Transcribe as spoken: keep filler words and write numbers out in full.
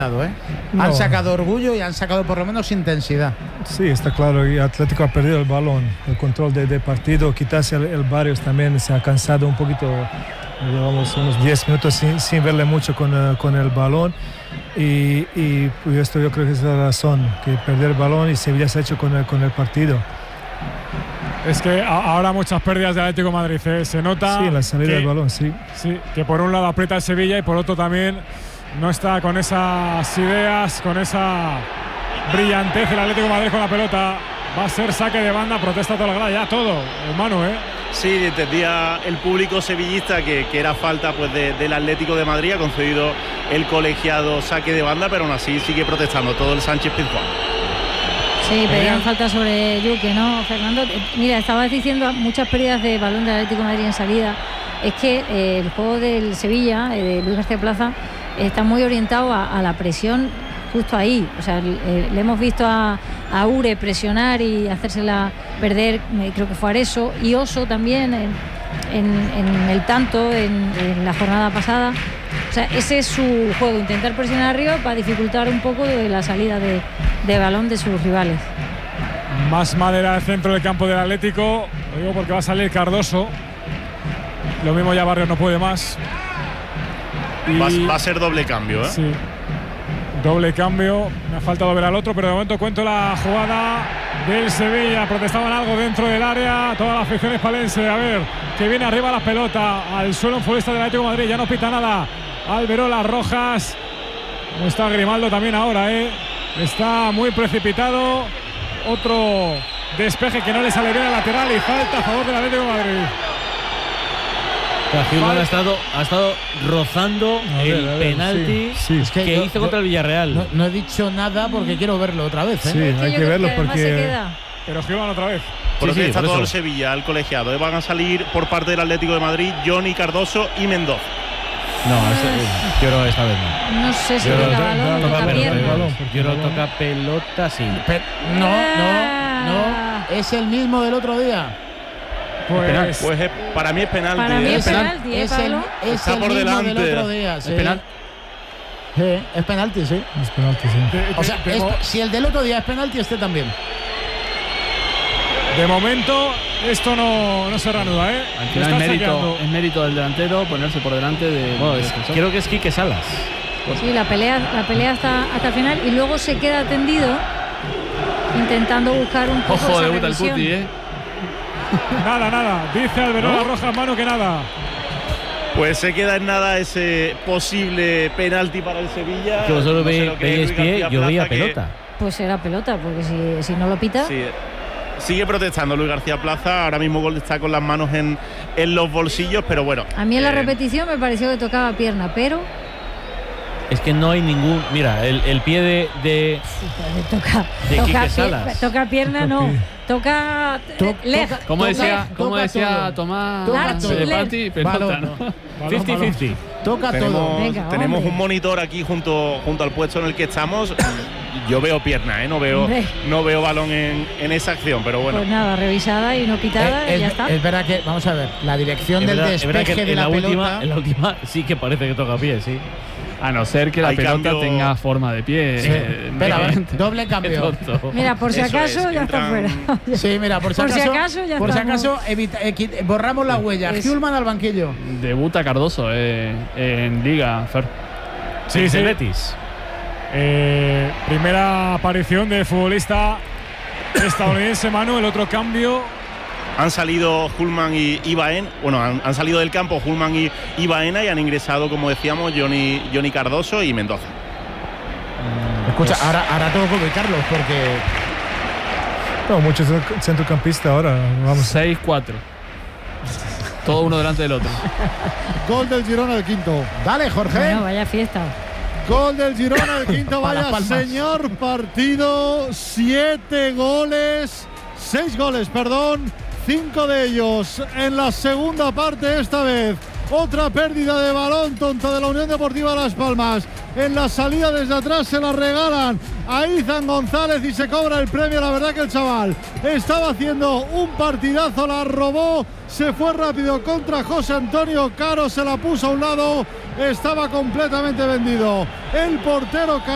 ¿eh? No. Han sacado orgullo y han sacado por lo menos intensidad. Sí, está claro. Y Atlético ha perdido el balón, el control de, de partido. Quizás el, el Barrios también se ha cansado un poquito. Llevamos unos diez minutos sin, sin verle mucho con, uh, con el balón. Y, y esto yo creo que es la razón, que perder el balón y Sevilla se ha hecho con el, con el partido. Es que a, ahora muchas pérdidas de Atlético de Madrid. ¿eh? Se nota. Sí, la salida que, del balón, sí. Sí, que por un lado aprieta el Sevilla y por otro también no está con esas ideas, con esa brillantez el Atlético de Madrid con la pelota. Va a ser saque de banda, protesta toda la grada, ya todo, hermano, ¿eh? Sí, entendía el público sevillista que, que era falta pues de, del Atlético de Madrid. Ha concedido el colegiado saque de banda, pero aún así sigue protestando todo el Sánchez Pizjuán. Sí, pedían falta sobre Yuque, ¿no, Fernando? Mira, estabas diciendo muchas pérdidas de balón del Atlético de Madrid en salida. Es que eh, el juego del Sevilla, eh, de Luis García Plaza, está muy orientado a, a la presión justo ahí. O sea, eh, le hemos visto a, a Ure presionar y hacérsela perder, eh, creo que fue Areso, y Oso también en, en, en el tanto en, en la jornada pasada. O sea, ese es su juego, intentar presionar arriba para dificultar un poco de la salida de, de balón de sus rivales. Más madera del centro del campo del Atlético, lo digo porque va a salir Cardoso. Lo mismo ya Barrios no puede más. Y va, va a ser doble cambio, ¿eh? Sí. Doble cambio. Me ha faltado ver al otro, pero de momento cuento la jugada del Sevilla. Protestaban algo dentro del área. Toda la afición hispalense. A ver, que viene arriba la pelota. Al suelo un futbolista del Atlético de Madrid. Ya no pita nada. Alberola Rojas. No está Grimaldo también ahora, ¿eh? Está muy precipitado. Otro despeje que no le sale bien al lateral y falta a favor del Atlético de Madrid. Gilman ha estado, ha estado rozando a el ver, ver, penalti sí, sí. Es que, que yo, hizo contra el Villarreal. No, no he dicho nada porque quiero verlo otra vez, ¿eh? Sí, es que hay que verlo que porque… Pero Gilman otra vez. Por sí, sí, está por todo eso. el Sevilla, el colegiado. Van a salir por parte del Atlético de Madrid Johnny Cardoso y Mendoza. No, ese, yo creo que esta vez no. No sé si toca balón o toca pierna. Yo creo que toca pelota, sí. Pero, no, no, no. Es el mismo del otro día. Pues, pues es, para mí es penalti. Para mí ¿eh? es penalti, ¿eh, es el, es Está el por mismo delante. del otro día. Sí. ¿Es penal? Sí, es penalti, sí. Es penalti, sí. De, de, o sea, de, es, de, si el del otro día es penalti, este también. De momento, esto no, no se reanuda, ¿eh? Al final, mérito, es mérito del delantero ponerse por delante de. Bueno, es, creo que es Quique Salas. Sí, la pelea, la pelea hasta, hasta el final y luego se queda tendido intentando buscar un poco Ojo, esa debuta el revisión. Cuti, ¿eh? Nada, nada. Dice Alberola ¿No? Rojas, mano, que nada. Pues se queda en nada ese posible penalti para el Sevilla. Que vosotros No sé ve, lo que veis es pie, García yo veía Plaza, pelota. Pues era pelota, porque si, si no lo pita. Sí, sigue protestando Luis García Plaza. Ahora mismo Gol está con las manos en, en los bolsillos, pero bueno. A mí en la eh, repetición me pareció que tocaba pierna, pero. Es que no hay ningún. Mira, el, el pie de. de toca, de toca, Quique pie, Salas. toca pierna, no. Toca. To- leg. toca- Como decía, toca como decía todo. Tomás Toca todo. Penalti, pelota, Balón, ¿no? cincuenta cincuenta. Toca tenemos todo. Venga, tenemos hombre. un monitor aquí junto, junto al puesto en el que estamos. Yo veo pierna, ¿eh? no, veo, Hombre. no veo balón en, en esa acción, pero bueno. Pues nada, revisada y no pitada, Eh, y ya es, está. es verdad que, vamos a ver, la dirección Es del verdad, es verdad despeje que de en la, la, pelota. última, en la última sí que parece que toca pie, sí. A no ser que la Hay pelota cambio- tenga forma de pie. Sí. eh, Espera, a ver, realmente. doble Qué cambio. tonto. Mira, por si Eso acaso es, ya está entran- fuera. Sí, mira, por si Por si acaso, acaso ya por si estamos. acaso evita- eh, quit- borramos la huella. Es- Hjulman al banquillo. Debuta Cardoso eh, en Liga, Fer. Sí, El sí. Betis. Eh, primera aparición del futbolista estadounidense, Manu. El otro cambio. Han salido Hjulman y, y Baena. Bueno, han, han salido del campo Hjulman y, y Baena y han ingresado, como decíamos, Johnny, Johnny Cardoso y Mendoza. Escucha, ahora, ahora tengo que ubicarlos porque. No, muchos centrocampistas ahora. Vamos. seis cuatro. Todo uno delante del otro. Gol del Girona, el quinto. Dale, Jorge. Bueno, vaya fiesta. Gol del Girona, el quinto. Para Vaya Las Palmas. señor partido. Siete goles. Seis goles, perdón. Cinco de ellos en la segunda parte esta vez. Otra pérdida de balón tonta de la Unión Deportiva Las Palmas. En la salida desde atrás se la regalan a Izan González y se cobra el premio. La verdad que el chaval estaba haciendo un partidazo, la robó, se fue rápido contra José Antonio Caro, se la puso a un lado, estaba completamente vendido. El portero